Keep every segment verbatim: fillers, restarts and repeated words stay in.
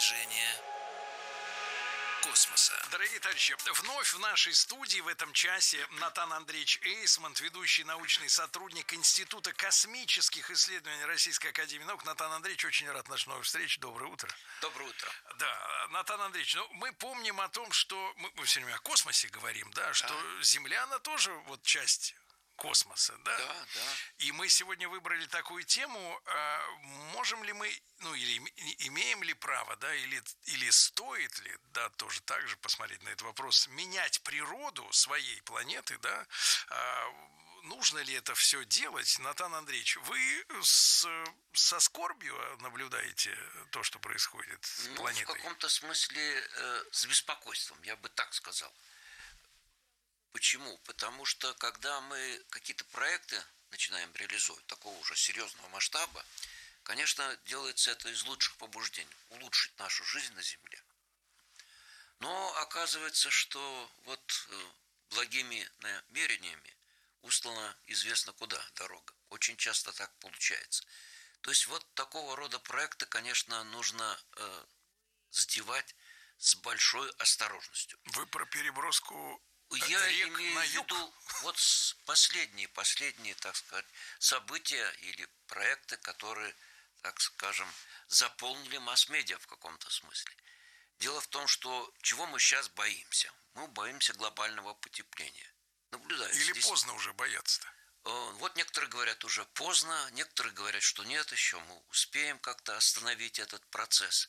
достижения космоса. Дорогие товарищи, вновь в нашей студии в этом часе Натан Андреевич Эйсмонт, ведущий научный сотрудник Института космических исследований Российской академии наук. Натан Андреевич, очень рад нашей новой встрече. Доброе утро. Доброе утро. Да, Натан Андреевич, ну, мы помним о том, что мы, мы все время о космосе говорим, да, что да. Земля, она тоже вот часть космоса, да? Да, да. И мы сегодня выбрали такую тему, а можем ли мы, ну или имеем ли право, да, или, или стоит ли, да, тоже так же посмотреть на этот вопрос, менять природу своей планеты, да, а, нужно ли это все делать? Натан Андреевич, вы с, со скорбью наблюдаете то, что происходит с ну, планетой? В каком-то смысле э, с беспокойством, я бы так сказал. Почему? Потому что, когда мы какие-то проекты начинаем реализовывать такого уже серьезного масштаба, конечно, делается это из лучших побуждений, улучшить нашу жизнь на Земле. Но оказывается, что вот благими намерениями услана известно куда дорога. Очень часто так получается. То есть вот такого рода проекты, конечно, нужно э, затевать с большой осторожностью. Вы про переброску Я рек имею на в юг. виду вот последние, последние, так сказать, события или проекты, которые, так скажем, заполнили масс-медиа в каком-то смысле. Дело в том, что чего мы сейчас боимся? Мы боимся глобального потепления. Наблюдается. Или здесь... поздно уже бояться-то? Вот некоторые говорят уже поздно, некоторые говорят, что нет, еще мы успеем как-то остановить этот процесс.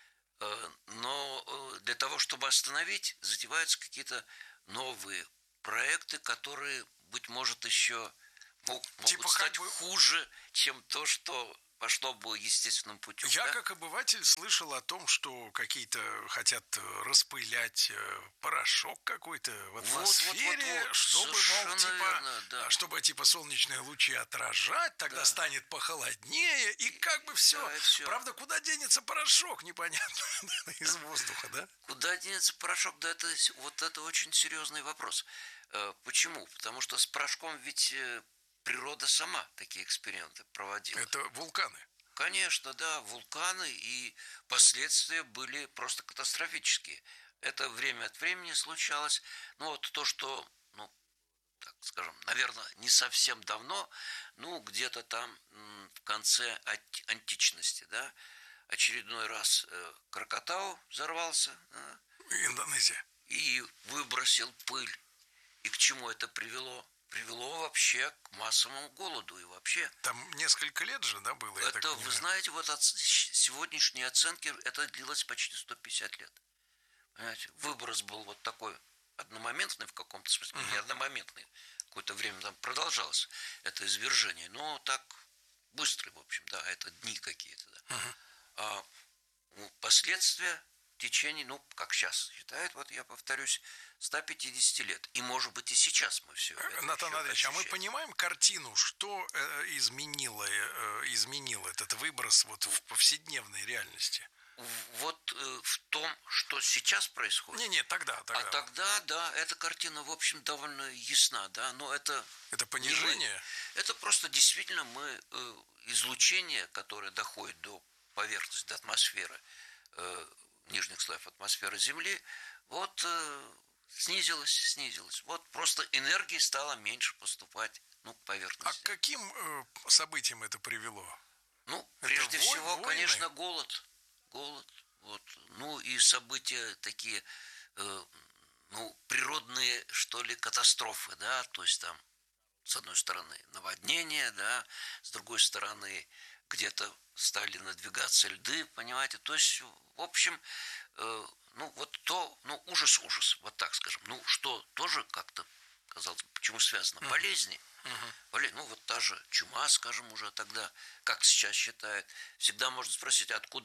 Но для того, чтобы остановить, затеваются какие-то новые проекты, которые, быть может, еще могут типа стать бы... хуже, чем то, что пошло бы естественным путем. Я, да? как обыватель, слышал о том, что какие-то хотят распылять порошок какой-то в атмосфере, вот, вот, вот, вот. чтобы, мол, типа, верно, да. чтобы типа солнечные лучи отражать, тогда да. станет похолоднее, и как бы все. Да, все. Правда, куда денется порошок, непонятно, из воздуха, да? Куда денется порошок? Да, это вот это очень серьезный вопрос. Почему? Потому что с порошком ведь природа сама такие эксперименты проводила. Это вулканы. Конечно, да, вулканы, и последствия были просто катастрофические. Это время от времени случалось. Ну, вот то, что, ну, так скажем, наверное, не совсем давно, ну, где-то там в конце античности, да, очередной раз Кракатау взорвался. Да, Индонезия. И выбросил пыль. И к чему это привело? Привело вообще к массовому голоду и вообще. Там несколько лет же, да, было? Это, вы знаете, вот от сегодняшней оценки это длилось почти сто пятьдесят лет. Понимаете, выброс был вот такой одномоментный в каком-то смысле, uh-huh. не одномоментный, какое-то время там продолжалось это извержение, но так быстрый, в общем, да, это дни какие-то, да. Uh-huh. А ну, последствия в течение, ну, как сейчас считают, вот я повторюсь, сто пятьдесят лет. И, может быть, и сейчас мы все это Натан Андреевич, а мы понимаем картину, что э, изменило, э, изменил этот выброс вот в повседневной реальности? Вот э, в том, что сейчас происходит. Не, не, тогда, тогда. А тогда, да, эта картина, в общем, довольно ясна, да, но это... Это понижение? Мы, это просто действительно мы э, излучение, которое доходит до поверхности, до атмосферы, э, нижних слоев атмосферы Земли, вот... Э, Снизилась, снизилась. Вот просто энергии стало меньше поступать, ну, к поверхности. А к каким э, событиям это привело? Ну, прежде это всего, войны? конечно, голод. Голод. Вот. Ну, и события такие, э, ну, природные, что ли, катастрофы, да, то есть там, с одной стороны, наводнения, да, с другой стороны, где-то стали надвигаться льды, понимаете, то есть, в общем, э, ну, вот то, ну, ужас-ужас, вот так скажем, ну, что тоже как-то, казалось бы, почему связано, uh-huh. болезни, uh-huh. болезни, ну, вот та же чума, скажем, уже тогда, как сейчас считают, всегда можно спросить, откуда